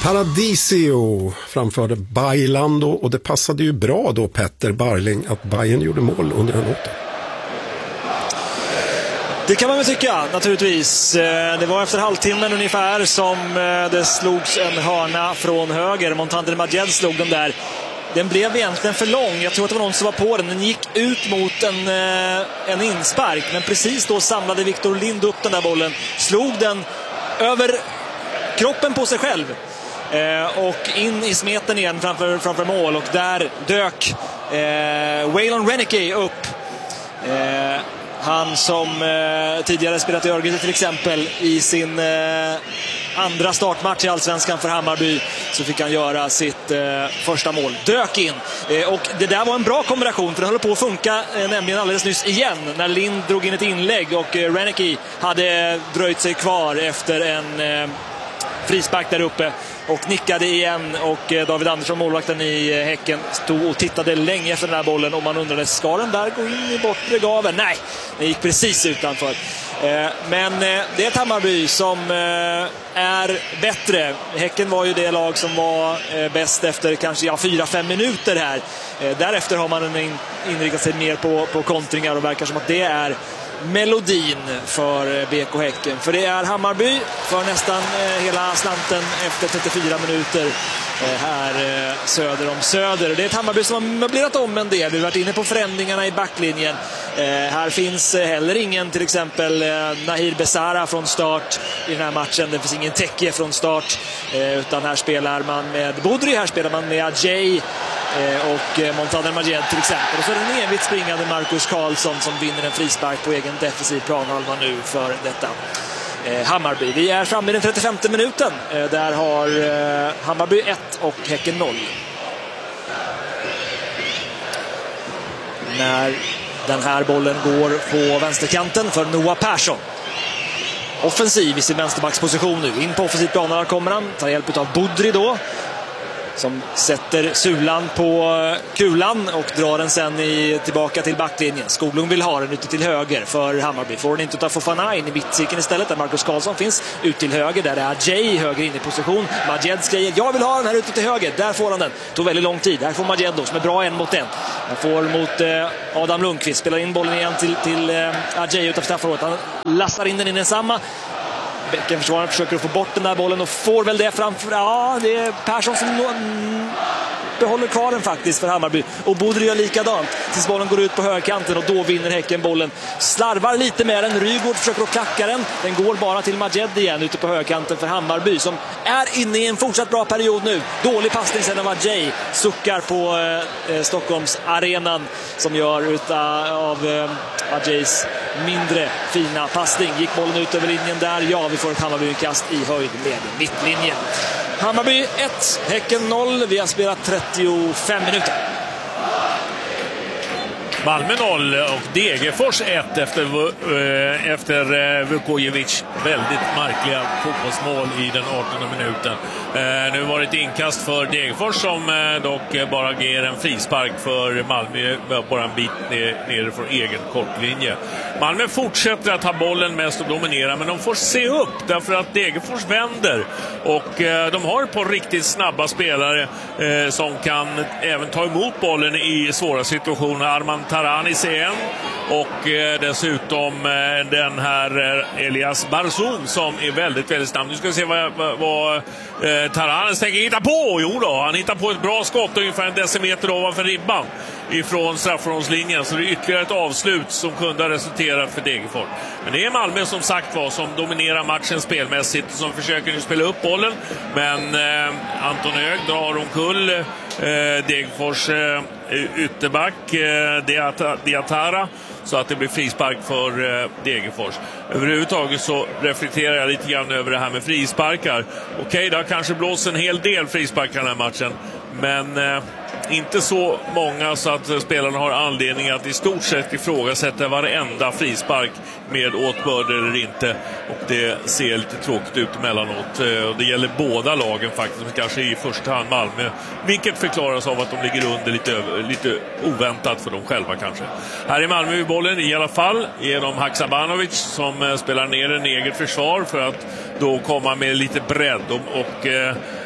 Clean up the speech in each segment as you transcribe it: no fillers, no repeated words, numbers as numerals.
Paradisio framförde Bailando och det passade ju bra då Petter Barling att Bayern gjorde mål under den låten. Det kan man väl tycka, naturligtvis. Det var efter halvtimmen ungefär som det slogs en hörna från höger. Montander Majed slog den där. Den blev egentligen för lång. Jag tror att det var någon som var på den. Den gick ut mot en inspark. Men precis då samlade Victor Lind upp den där bollen. Slog den över kroppen på sig själv. Och in i smeten igen framför mål. Och där dök Waylon Reneke upp. Han som tidigare spelat i Örgryte till exempel i sin andra startmatch i Allsvenskan för Hammarby, så fick han göra sitt första mål. Dök in. Och det där var en bra kombination, för det höll på att funka nämligen alldeles nyss igen när Lind drog in ett inlägg och Reneke hade dröjt sig kvar efter en frispark där uppe och nickade igen, och David Andersson, målvakten i Häcken, stod och tittade länge efter den här bollen och man undrade, ska den där gå in i bortre gaveln? Nej, den gick precis utanför. Men det är ett Hammarby som är bättre. Häcken var ju det lag som var bäst efter kanske 4-5 minuter här. Därefter har man inriktat sig mer på kontringar och verkar som att det är melodin för BK Häcken. För det är Hammarby för nästan hela slanten efter 34 minuter här söder om Söder. Det är ett Hammarby som har möblerat om en del. Vi har varit inne på förändringarna i backlinjen. Här finns heller ingen, till exempel Nahir Besara från start i den här matchen. Det finns ingen Tekke från start, utan här spelar man med Bodri, här spelar man med Ajay och Montaner Majed till exempel. Och så är det en evigt springande Marcus Karlsson som vinner en frispark på egen defensiv planhalva nu för detta Hammarby. Vi är framme i den 35 minuten. Där har Hammarby 1 och Häcken 0. När den här bollen går på vänsterkanten för Noah Persson. Offensiv i sin vänsterbacksposition nu. In på offensivt planen kommer han. Tar hjälp av Bodri då, som sätter sulan på kulan och drar den sen tillbaka till backlinjen. Skoglund vill ha den ute till höger för Hammarby. Får den inte av Fofana in i mittcirkeln istället, där Marcus Karlsson finns. Ut till höger, där är Ajay höger in i position. Majed skriver, jag vill ha den här ute till höger. Där får han den. Tog väldigt lång tid. Här får Majed då, som är bra en mot en. Han får mot Adam Lundqvist. Spelar in bollen igen till Ajay utanför straffområdet. Han lastar in den i densamma. Bäckenförsvararen försöker att få bort den där bollen och får väl det framför. Ja, det är Persson som behåller kvar den faktiskt för Hammarby. Och Bodri gör likadant tills bollen går ut på högerkanten, och då vinner Häcken bollen. Slarvar lite med den. Rygård försöker att klacka den. Den går bara till Majed igen ute på högerkanten för Hammarby, som är inne i en fortsatt bra period nu. Dålig passning sedan av Ajay. Suckar på Stockholms arenan som gör av Ajays mindre fina passning. Gick bollen ut över linjen där? Ja, vi får ett Hammarby-kast i höjdläge, mittlinjen. Hammarby 1, Häcken 0. Vi har spelat 35 minuter. Malmö 0 och Degerfors 1 efter Vukojevic väldigt märkliga fotbollsmål i den 18:e minuten. Nu var det ett inkast för Degerfors som dock bara ger en frispark för Malmö, bara en bit ner från egen kortlinje. Malmö fortsätter att ha bollen mest och dominera, men de får se upp därför att Degerfors vänder, och de har på riktigt snabba spelare som kan även ta emot bollen i svåra situationer. Arman Taranis är en, och dessutom den här Elias Barzoum som är väldigt, väldigt snabb. Nu ska vi se vad Taranis tänker hitta på. Jo då, han hittar på ett bra skott ungefär en decimeter ovanför ribban ifrån straffområdeslinjen, så det är ytterligare ett avslut som kunde ha resulterat för Degerfors. Men det är Malmö som sagt var som dominerar matchen spelmässigt, som försöker nu spela upp bollen, men Anton Hög drar omkull Degerfors ytterback Diatara, så att det blir frispark för Degerfors. Överhuvudtaget så reflekterar jag lite grann över det här med frisparkar. Okej, det har kanske blåst en hel del frisparkar den här matchen, men inte så många så att spelarna har anledning att i stort sett ifrågasätta varenda frispark med åtbörd eller inte, och det ser lite tråkigt ut emellanåt. Och det gäller båda lagen faktiskt, kanske i första hand Malmö, vilket förklaras av att de ligger under lite oväntat för dem själva kanske. Här i Malmö i bollen i alla fall genom Haksabanovic som spelar ner en eget försvar för att då komma med lite bredd, och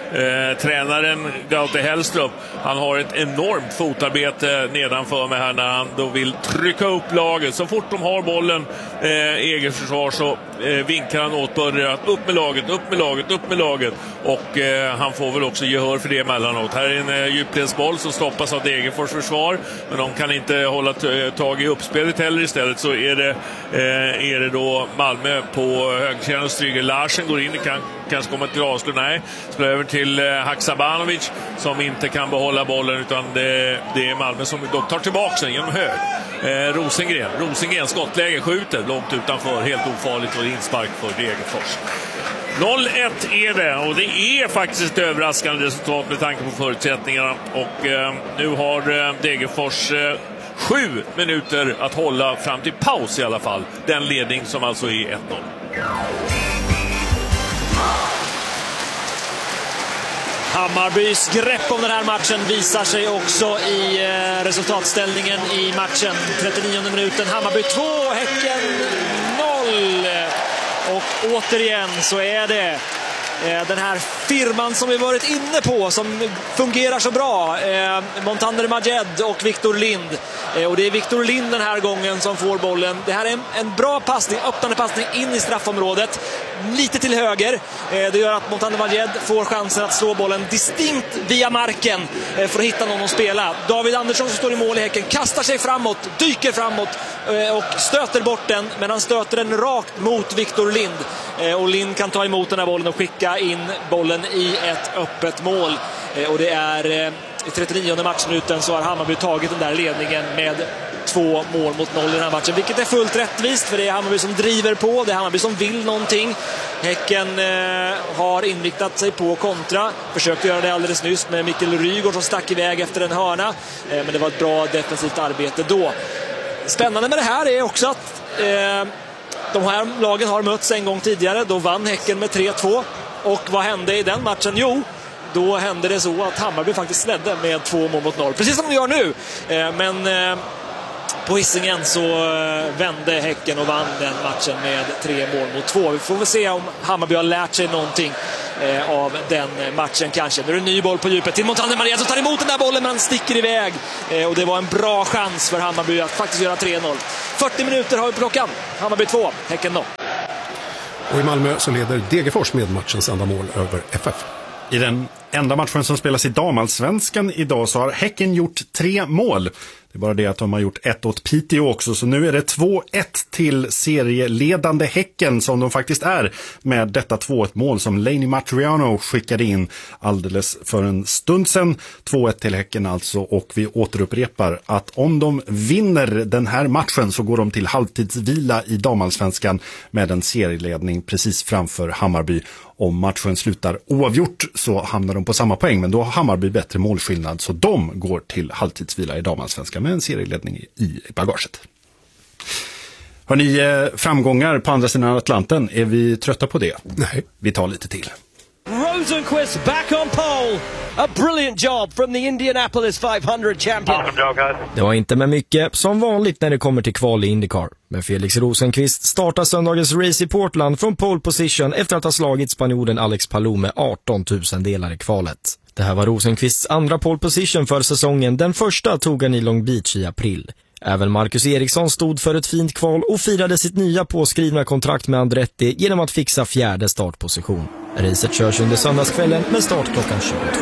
Tränaren Gaute Hellström, han har ett enormt fotarbete nedanför mig här när han då vill trycka upp laget. Så fort de har bollen eget försvar så vinkar han åt Börje att upp med laget. Och han får väl också gehör för det emellanåt. Här är en djupledsboll som stoppas av Degerfors försvar, men de kan inte hålla tag i uppspelet heller. Istället så är det då Malmö på högersidan och Stryger Larsen går in, kanske kommer till avslut. Nej, spelar över till Haksabanovic som inte kan behålla bollen, utan det är Malmö som dock tar tillbaka den genom hög. Rosengren skottläge, skjuter långt utanför, helt ofarligt, och inspark för Degerfors. 0-1 är det, och det är faktiskt ett överraskande resultat med tanke på förutsättningarna. Och nu har Degerfors 7 minuter att hålla fram till paus i alla fall. Den ledning som alltså är 1-0. Hammarbys grepp om den här matchen visar sig också i resultatställningen i matchen. 39 minuten, Hammarby 2, Häcken 0. Och återigen så är det den här firman som vi varit inne på som fungerar så bra. Montander Majed och Victor Lind. Och det är Victor Lind den här gången som får bollen. Det här är en bra passning, öppnande passning in i straffområdet. Lite till höger. Det gör att Montander Majed får chansen att slå bollen distinkt via marken för att hitta någon att spela. David Andersson som står i mål i Häcken kastar sig framåt, dyker framåt och stöter bort den. Men han stöter den rakt mot Victor Lind. Och Lind kan ta emot den här bollen och skicka in bollen i ett öppet mål. Och det är i 39:e matchminuten så har Hammarby tagit den där ledningen med 2 mål mot 0 i den här matchen, vilket är fullt rättvist, för det är Hammarby som driver på, det är Hammarby som vill någonting. Häcken har inriktat sig på kontra, försökte göra det alldeles nyss med Mikkel Rygaard som stack iväg efter en hörna, men det var ett bra defensivt arbete då. Spännande med det här är också att de här lagen har mötts en gång tidigare. Då vann Häcken med 3-2. Och vad hände i den matchen? Jo, då hände det så att Hammarby faktiskt ledde med 2 mål mot 0. Precis som de gör nu. Men på Hisingen så vände Häcken och vann den matchen med 3 mål mot 2. Vi får väl se om Hammarby har lärt sig någonting av den matchen kanske. Nu är det en ny boll på djupet till Montander Maria som tar emot den där bollen, men han sticker iväg. Och det var en bra chans för Hammarby att faktiskt göra 3-0. 40 minuter har vi på klockan. Hammarby 2, Häcken 0. Och i Malmö så leder Degerfors med matchens enda mål över FF. I den enda matchen som spelas i damallsvenskan idag så har Häcken gjort 3 mål. Det är bara det att de har gjort 1 åt Piteå också. Så nu är det 2-1 till serieledande Häcken som de faktiskt är, med detta 2-1 mål som Lainey Matriano skickade in alldeles för en stund sedan. 2-1 till Häcken alltså, och vi återupprepar att om de vinner den här matchen så går de till halvtidsvila i damallsvenskan med en serieledning precis framför Hammarby. Om matchen slutar oavgjort så hamnar de på samma poäng, men då har Hammarby bättre målskillnad, så de går till halvtidsvila i damallsvenskan med en serieledning i bagaget. Har ni framgångar på andra sidan Atlanten? Är vi trötta på det? Nej. Vi tar lite till. Rosenqvist back on pole. A brilliant job from the Indianapolis 500 champion. Det var inte med mycket som vanligt när det kommer till kval i IndyCar. Men Felix Rosenqvist startar söndagens race i Portland från pole position efter att ha slagit spanjoren Alex Palou med 18 000 delar i kvalet. Det här var Rosenqvists andra pole position för säsongen. Den första tog han i Long Beach i april. Även Marcus Eriksson stod för ett fint kval och firade sitt nya påskrivna kontrakt med Andretti genom att fixa 4:e startposition. Racet körs under söndagskvällen med start klockan 22.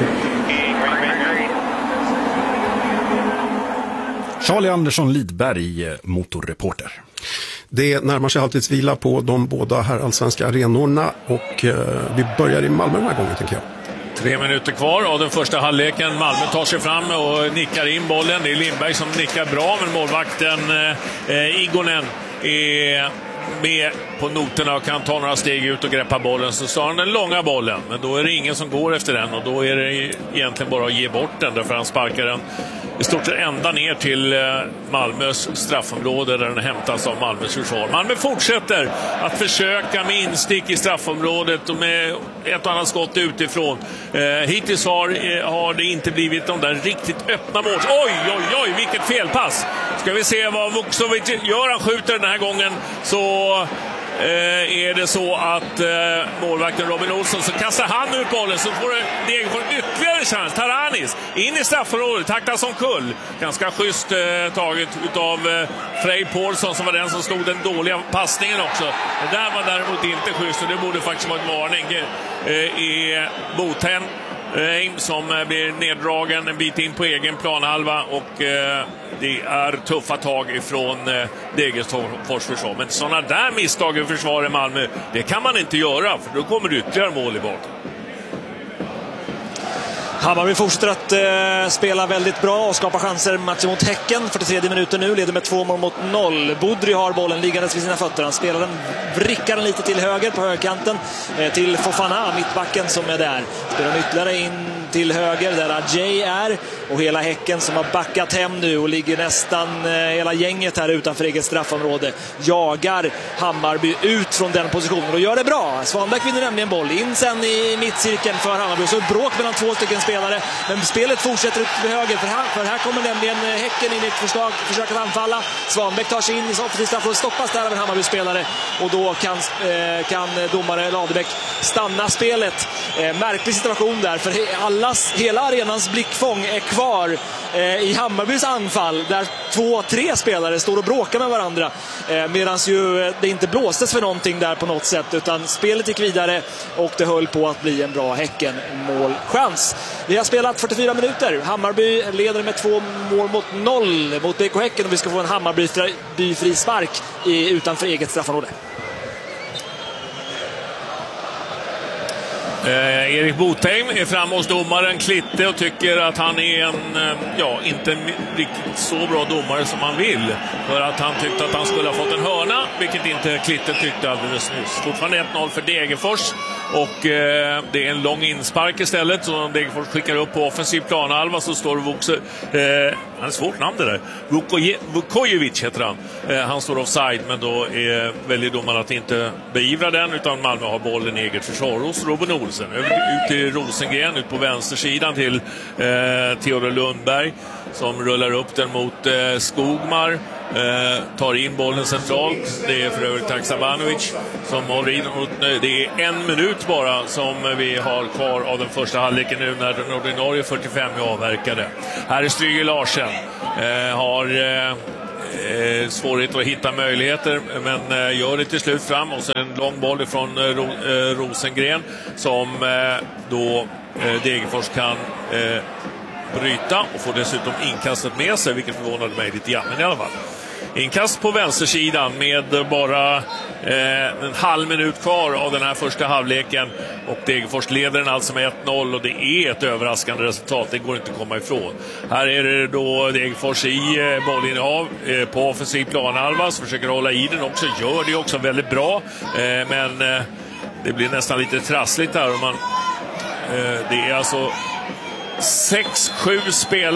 Charlie Andersson Lidberg, motorreporter. Det närmar sig halvtidsvila på de båda här allsvenska arenorna, och vi börjar i Malmö den här gången, tänker jag. 3 minuter kvar av den första halvleken. Malmö tar sig fram och nickar in bollen. Det är Lindberg som nickar bra, men målvakten Igonen är med på noterna och kan ta några steg ut och greppa bollen. Så tar han den långa bollen, men då är det ingen som går efter den, och då är det egentligen bara att ge bort den, därför han sparkar den i stort sett ända ner till Malmös straffområde där den hämtas av Malmös försvar. Malmö fortsätter att försöka med instick i straffområdet och med ett och annat skott utifrån. Hittills har det inte blivit de där riktigt öppna mål. Oj, vilket felpass! Ska vi se vad Vuksovic gör. Han skjuter den här gången, så är det så att målvakten Robin Olsson, så kastar han ut bollen, så får Degerfors ytterligare chans. Taranis in i straffområdet, taktas som kull. Ganska schysst taget utav Frej Paulsson, som var den som slog den dåliga passningen också. Det där var däremot inte schysst, och det borde faktiskt vara en varning i Botheim som blir neddragen en bit in på egen planhalva, och det är tuffa tag ifrån Degerfors försvar. Men sådana där misstag i försvar i Malmö, det kan man inte göra, för då kommer det ytterligare mål i bak. Hammarby fortsätter att spela väldigt bra och skapa chanser matchen mot Häcken. 43 minuter nu, leder med 2-0. Budry har bollen liggandes vid sina fötter. Han spelar den, vrickar den lite till höger på högerkanten till Fofana, mittbacken som är där. Spelar den ytterligare in till höger där Ajay är, och hela Häcken som har backat hem nu och ligger nästan hela gänget här utanför eget straffområde jagar Hammarby ut från den positionen och gör det bra. Svanbäck vinner nämligen boll in sen i mittcirkeln för Hammarby, och så ett bråk mellan två stycken spelare, men spelet fortsätter ut till höger, för här kommer nämligen Häcken in i ett försök att anfalla. Svanbäck tar sig in i offensivt straff och stoppas där av en Hammarby-spelare, och då kan domare Ladebäck stanna spelet. Märklig situation där, för hela arenans blickfång är kvar i Hammarbys anfall, där 2-3 spelare står och bråkar med varandra, medan ju det inte blåstes för någonting där på något sätt, utan spelet gick vidare och det höll på att bli en bra Häcken-målchans. Vi har spelat 44 minuter. Hammarby leder med 2-0 mot BK Häcken, och vi ska få en Hammarby frispark utanför eget straffområde. Erik Botheim är fram hos domaren Klitte och tycker att han är en, inte riktigt så bra domare som han vill, för att han tyckte att han skulle ha fått en hörna, vilket inte Klitte tyckte alldeles nyss. Fortfarande 1-0 för Degerfors, och det är en lång inspark istället, så Degerfors skickar upp på offensiv planhalva, så står han är svårt namn det där. Vukojevic heter han. Han står offside, men då väljer domaren att inte beivra den, utan Malmö har bollen i eget försvar hos Robin Olsen. Ut till Rosengren, ut på vänstersidan till Theodor Lundberg, som rullar upp den mot Skogmar. Tar in bollen centralt. Det är för övrigt Taksabanovic som håller in. Det är 1 minut bara som vi har kvar av den första halvleken nu, när den ordinarie 45 är avverkade. Här är Stryger Larsen. Har svårighet att hitta möjligheter, men gör det till slut fram, och så en lång boll från Rosengren som då Degerfors kan bryta och får dessutom inkastet med sig, vilket förvånade mig lite grann, men i alla fall. Inkast på vänstersidan med bara en halv minut kvar av den här första halvleken, och Degerfors leder den alltså med 1-0, och det är ett överraskande resultat, det går inte att komma ifrån. Här är det då Degerfors i bollinnehav på offensiv planhalva, så försöker hålla i den också, gör det också väldigt bra, men det blir nästan lite trassligt här, och det är alltså 6-7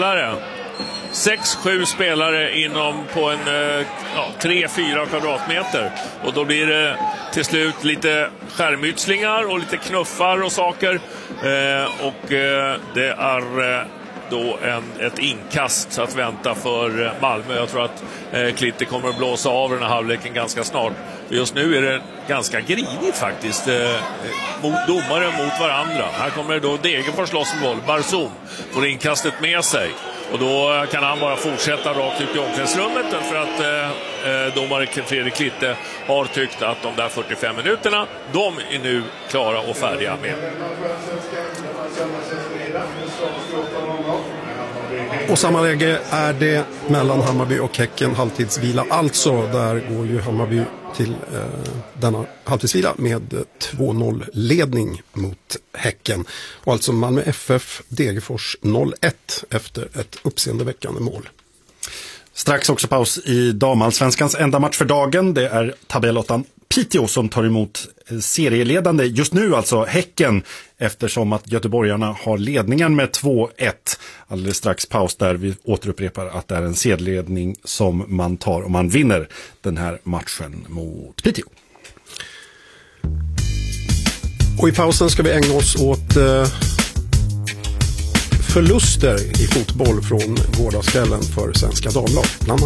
spelare inom på en 3-4 kvadratmeter, och då blir det till slut lite skärmytslingar och lite knuffar och saker, och det är då ett inkast att vänta för Malmö. Jag tror att Klitte kommer att blåsa av den här halvleken ganska snart. Just nu är det ganska grinigt faktiskt, domare mot varandra. Här kommer då Degerfors loss med boll. Barzum får inkastet med sig, och då kan han bara fortsätta rakt ut i omklädningsrummet, för att domare Fredrik Klitte har tyckt att de där 45 minuterna, de är nu klara och färdiga med. Och samma läge är det mellan Hammarby och Häcken, halvtidsvila. Alltså, där går ju Hammarby till denna halvtidsvila med 2-0-ledning mot Häcken. Och alltså Malmö FF Degerfors 0-1 efter ett uppseendeväckande mål. Strax också paus i damallsvenskans enda match för dagen. Det är tabellottan Piteå som tar emot serieledande just nu, alltså Häcken, eftersom att göteborgarna har ledningen med 2-1. Alldeles strax paus där vi återupprepar att det är en serieledning som man tar om man vinner den här matchen mot Piteå. Och i pausen ska vi ägna oss åt förluster i fotboll från gårdagskvällen för svenska damlag.